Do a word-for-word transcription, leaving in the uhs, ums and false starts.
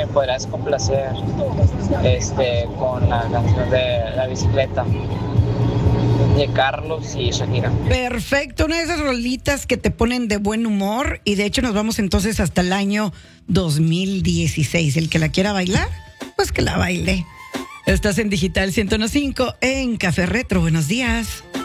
me podrás complacer este, con la canción de La Bicicleta de Carlos y Shakira. Perfecto, una de esas rolitas que te ponen de buen humor. Y de hecho nos vamos entonces hasta el año dos mil dieciséis. El que la quiera bailar, pues que la baile. Estás en Digital ciento uno punto cinco en Café Retro. Buenos días.